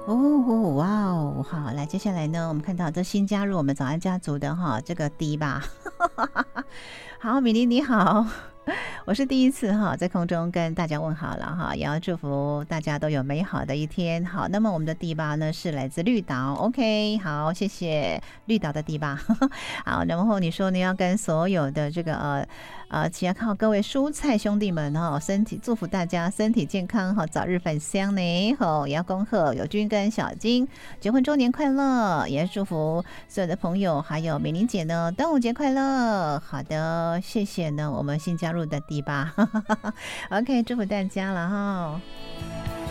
哦，哇哦，好，来，接下来呢，我们看到这新加入我们早安家族的哈，这个 D 吧，好，米粒你好，我是第一次哈在空中跟大家问好了哈，也要祝福大家都有美好的一天。好，那么我们的第八呢是来自绿岛，OK，好，谢谢绿岛的第八。好，然后你说你要跟所有的这个只要靠各位蔬菜兄弟们哈，身体祝福大家身体健康哈，早日返乡呢。好，也要恭贺友军跟小金结婚周年快乐，也祝福所有的朋友还有美玲姐呢端午节快乐。好的，谢谢呢我们新加入的第八，OK，祝福大家了哈。